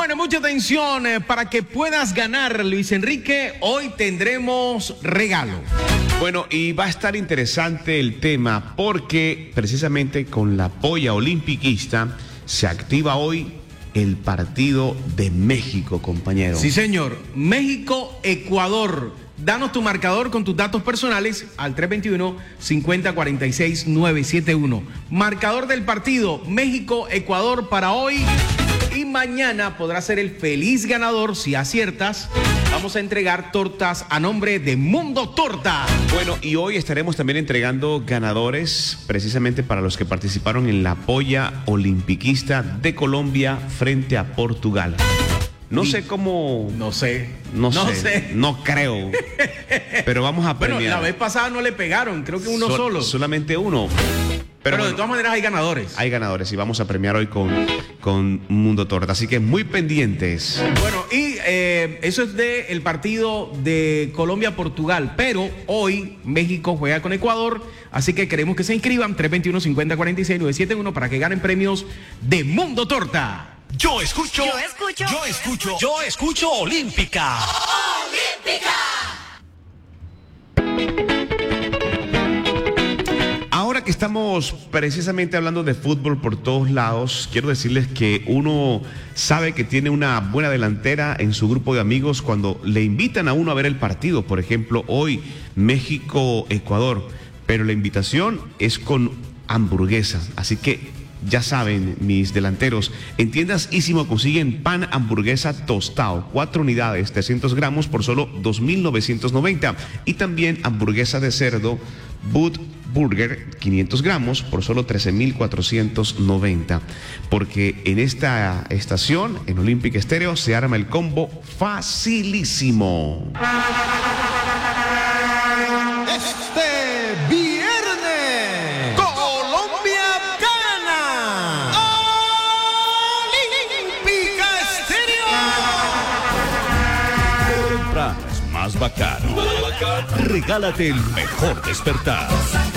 Bueno, mucha atención para que puedas ganar, Luis Enrique. Hoy tendremos regalo. Bueno, y va a estar interesante el tema porque precisamente con la polla olimpiquista se activa hoy el partido de México, compañero. Sí, señor. México-Ecuador. Danos tu marcador con tus datos personales al 321-5046-971. Marcador del partido México-Ecuador para hoy. Y mañana podrás ser el feliz ganador si aciertas. Vamos a entregar tortas a nombre de Mundo Torta. Bueno, y hoy estaremos también entregando ganadores precisamente para los que participaron en la polla olimpiquista de Colombia frente a Portugal. No sé cómo... No sé. No creo. Pero vamos a premiar. Bueno, la vez pasada no le pegaron, creo que uno solo. Solamente uno. Pero bueno, de todas maneras hay ganadores. Hay ganadores y vamos a premiar hoy con Mundo Torta. Así que muy pendientes. Bueno, y eso es del partido de Colombia-Portugal. Pero hoy México juega con Ecuador. Así que queremos que se inscriban 321-5046-971 para que ganen premios de Mundo Torta. Yo escucho Olímpica. Ahora que estamos precisamente hablando de fútbol por todos lados, quiero decirles que uno sabe que tiene una buena delantera en su grupo de amigos cuando le invitan a uno a ver el partido. Por ejemplo, hoy México-Ecuador, pero la invitación es con hamburguesa. Así que ya saben, mis delanteros, en tiendas Ísimo consiguen pan hamburguesa tostado, 4 unidades, 300 gramos por solo 2.990. Y también hamburguesa de cerdo Bud Burger, 500 gramos por solo 13.490. Porque en esta estación, en Olympic Estéreo, se arma el combo facilísimo. Este viernes, Colombia gana. Olímpica Estéreo. Compras más bacano. Regálate el mejor despertar.